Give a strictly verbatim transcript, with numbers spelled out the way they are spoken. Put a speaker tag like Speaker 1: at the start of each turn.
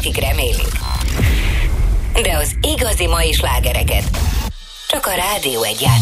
Speaker 1: akik remélik. De az igazi mai slágereket csak a Rádió Egyben.